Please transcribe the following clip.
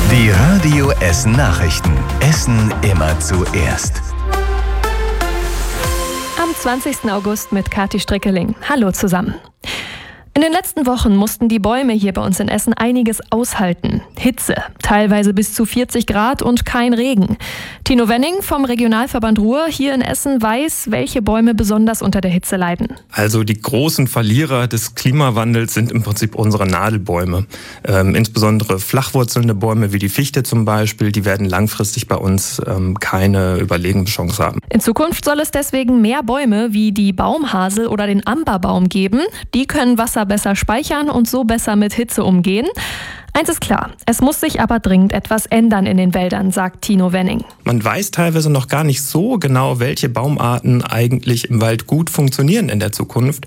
Die Radio Essen Nachrichten. Essen immer zuerst. Am 20. August mit Kathi Strickeling. Hallo zusammen. In den letzten Wochen mussten die Bäume hier bei uns in Essen einiges aushalten. Hitze, teilweise bis zu 40 Grad und kein Regen. Tino Wenning vom Regionalverband Ruhr hier in Essen weiß, welche Bäume besonders unter der Hitze leiden. Also die großen Verlierer des Klimawandels sind im Prinzip unsere Nadelbäume. Insbesondere flachwurzelnde Bäume wie die Fichte zum Beispiel, die werden langfristig bei uns keine Überlebenschance haben. In Zukunft soll es deswegen mehr Bäume wie die Baumhasel oder den Amberbaum geben. Die können Wasser besser speichern und so besser mit Hitze umgehen. Eins ist klar, es muss sich aber dringend etwas ändern in den Wäldern, sagt Tino Wenning. Man weiß teilweise noch gar nicht so genau, welche Baumarten eigentlich im Wald gut funktionieren in der Zukunft.